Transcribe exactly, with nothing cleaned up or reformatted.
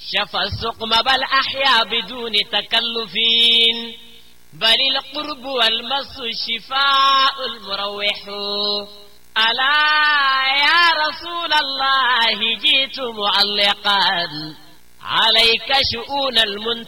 شفى السقم بل أحيا بدون تكلف بل القرب والمس الشفاء المروح ألا يا رسول الله جئت معلقا عليك شؤون المنتهى